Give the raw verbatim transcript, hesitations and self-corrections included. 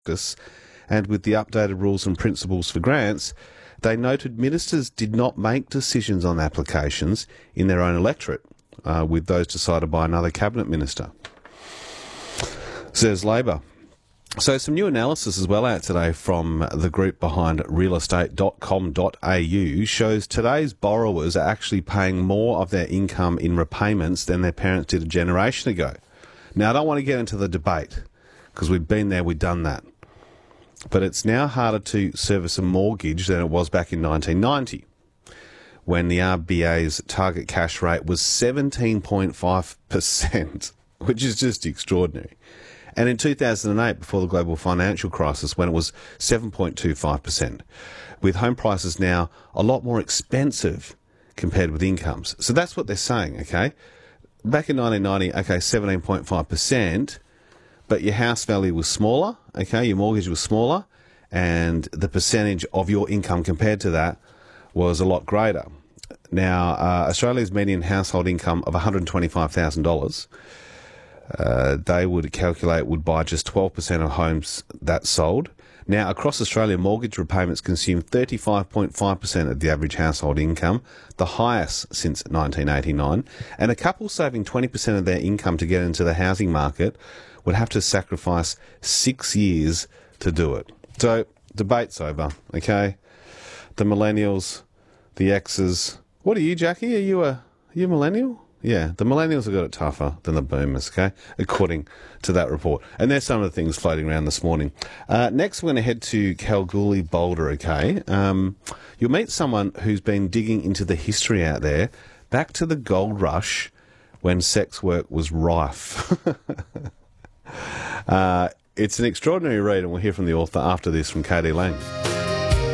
practice, and with the updated rules and principles for grants, they noted ministers did not make decisions on applications in their own electorate, uh, with those decided by another cabinet minister. Says Labor. So some new analysis as well out today from the group behind real estate dot com dot a u shows today's borrowers are actually paying more of their income in repayments than their parents did a generation ago. Now, I don't want to get into the debate because we've been there, we've done that. But it's now harder to service a mortgage than it was back in nineteen ninety, when the R B A's target cash rate was seventeen point five percent, which is just extraordinary. And in two thousand eight, before the global financial crisis, when it was seven point two five percent, with home prices now a lot more expensive compared with incomes. So that's what they're saying, okay? Back in nineteen ninety, okay, seventeen point five percent, but your house value was smaller, okay, your mortgage was smaller, and the percentage of your income compared to that was a lot greater. Now, uh, Australia's median household income of one hundred twenty-five thousand dollars, Uh, they would calculate would buy just twelve percent of homes that sold. Now, across Australia, mortgage repayments consume thirty-five point five percent of the average household income, the highest since nineteen eighty-nine. And a couple saving twenty percent of their income to get into the housing market would have to sacrifice six years to do it. So, debate's over, okay? The millennials, the X's. What are you, Jackie? Are you a, are you a millennial? Yeah, the millennials have got it tougher than the boomers, okay, according to that report. And there's some of the things floating around this morning. Uh, next, we're going to head to Kalgoorlie, Boulder, okay? Um, you'll meet someone who's been digging into the history out there, back to the gold rush when sex work was rife. uh, it's an extraordinary read, and we'll hear from the author after this from K D Lang.